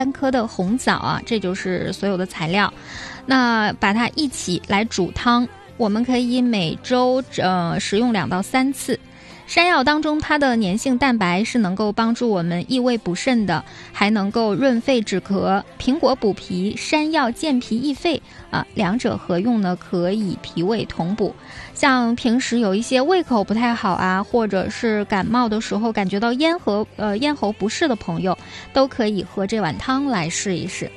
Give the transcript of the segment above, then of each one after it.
3颗的红枣啊，这就是所有的材料。那把它一起来煮汤，我们可以每周食用2到3次。山药当中它的粘性蛋白是能够帮助我们益胃补肾的，还能够润肺止咳。苹果补脾，山药健脾益肺啊，两者合用呢可以脾胃同补。像平时有一些胃口不太好啊，或者是感冒的时候感觉到咽喉不适的朋友，都可以喝这碗汤来试一试。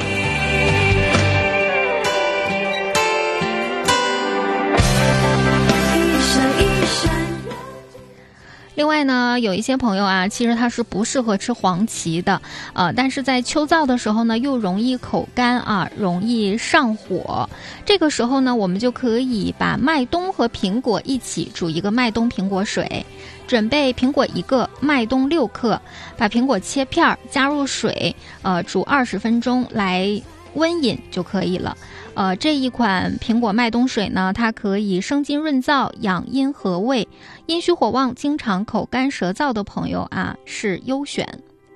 另外呢，有一些朋友啊，其实他是不适合吃黄芪的，但是在秋燥的时候呢，又容易口干啊，容易上火。这个时候呢，我们就可以把麦冬和苹果一起煮一个麦冬苹果水。准备苹果1个，麦冬6克，把苹果切片，加入水，煮20分钟来温饮就可以了。这一款苹果麦冬水呢，它可以生津润燥、养阴和胃，阴虚火旺、经常口干舌燥的朋友啊是优选。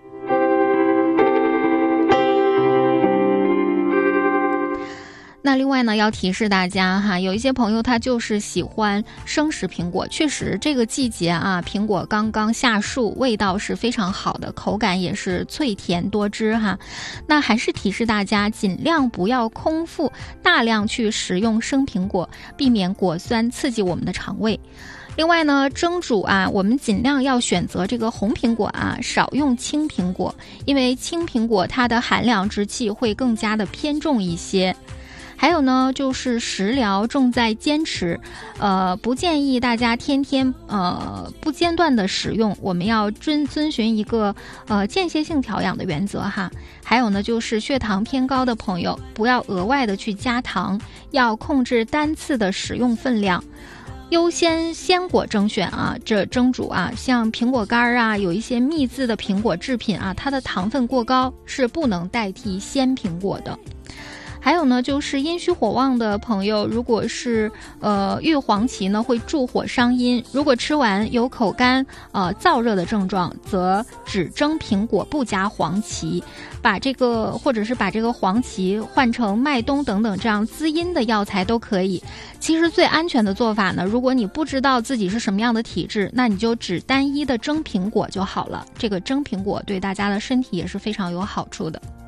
那另外呢，要提示大家哈，有一些朋友他就是喜欢生食苹果，确实这个季节啊，苹果刚刚下树，味道是非常好的，口感也是脆甜多汁哈。那还是提示大家，尽量不要空腹大量去食用生苹果，避免果酸刺激我们的肠胃。另外呢，蒸煮啊，我们尽量要选择这个红苹果啊，少用青苹果，因为青苹果它的含量之气会更加的偏重一些。还有呢，就是食疗重在坚持，不建议大家天天不间断的使用，我们要遵循一个间歇性调养的原则哈。还有呢，就是血糖偏高的朋友，不要额外的去加糖，要控制单次的使用分量。优先鲜果征选啊，这蒸煮啊，像苹果干啊，有一些秘制的苹果制品啊，它的糖分过高，是不能代替鲜苹果的。还有呢，就是阴虚火旺的朋友，如果是遇黄芪呢，会助火伤阴。如果吃完有口干、燥热的症状，则只蒸苹果不加黄芪，或者是把这个黄芪换成麦冬等等这样滋阴的药材都可以。其实最安全的做法呢，如果你不知道自己是什么样的体质，那你就只单一的蒸苹果就好了。这个蒸苹果对大家的身体也是非常有好处的。